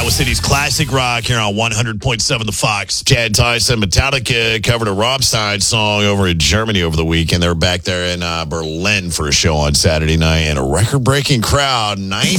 Iowa City's classic rock here on 100.7 The Fox. Chad Tyson, Metallica covered a Rammstein song over in Germany over the weekend. They were back there in Berlin for a show on Saturday night, and a record-breaking crowd,